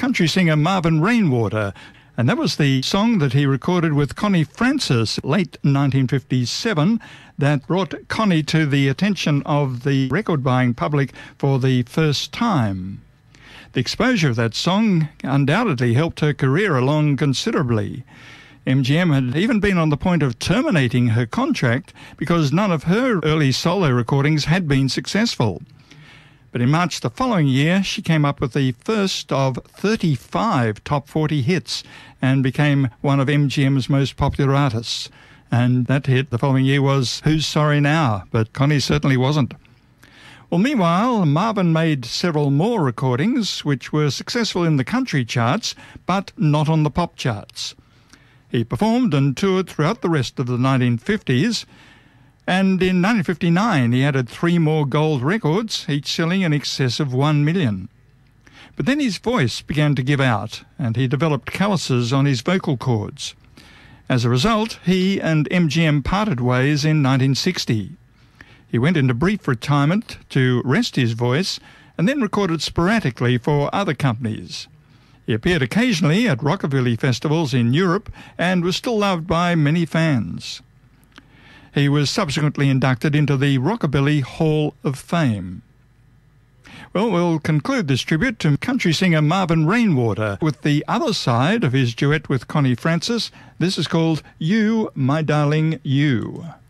country singer Marvin Rainwater, and that was the song that he recorded with Connie Francis late 1957 that brought Connie to the attention of the record-buying public for the first time. The exposure of that song undoubtedly helped her career along considerably. MGM had even been on the point of terminating her contract because none of her early solo recordings had been successful. But in March the following year, she came up with the first of 35 top 40 hits and became one of MGM's most popular artists. And that hit the following year was Who's Sorry Now? But Connie certainly wasn't. Well, meanwhile, Marvin made several more recordings which were successful in the country charts, but not on the pop charts. He performed and toured throughout the rest of the 1950s, and in 1959 he added 3 more gold records, each selling in excess of 1 million. But then his voice began to give out, and he developed calluses on his vocal cords. As a result, he and MGM parted ways in 1960. He went into brief retirement to rest his voice, and then recorded sporadically for other companies. He appeared occasionally at rockabilly festivals in Europe and was still loved by many fans. He was subsequently inducted into the Rockabilly Hall of Fame. Well, we'll conclude this tribute to country singer Marvin Rainwater with the other side of his duet with Connie Francis. This is called You, My Darling, You.